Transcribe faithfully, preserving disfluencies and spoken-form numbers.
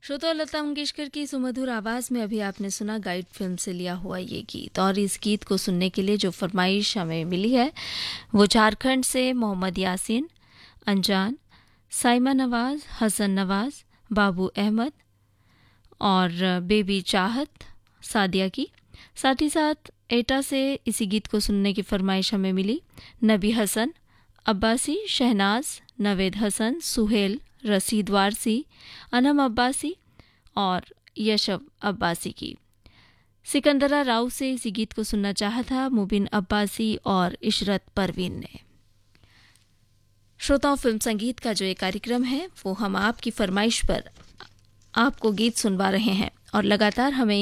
श्रोता लता मंगेशकर की सुमधुर आवाज़ में अभी आपने सुना गाइड फिल्म से लिया हुआ ये गीत। और इस गीत को सुनने के लिए जो फरमाइश हमें मिली है वो झारखंड से मोहम्मद यासीन, अनजान, साइमा नवाज़, हसन नवाज़, बाबू अहमद और बेबी चाहत सादिया की। साथ ही साथ एटा से इसी गीत को सुनने की फरमाइश हमें मिली नबी हसन, अब्बासी, शहनाज, नवेद हसन, सुहेल, रसीद वारसी, अनम अब्बासी और यशव अब्बासी की। सिकंदरा राव से इसी गीत को सुनना चाहा था मुबिन अब्बासी और इशरत परवीन ने। श्रोताओं, फिल्म संगीत का जो ये कार्यक्रम है वो हम आपकी फरमाइश पर आपको गीत सुनवा रहे हैं और लगातार हमें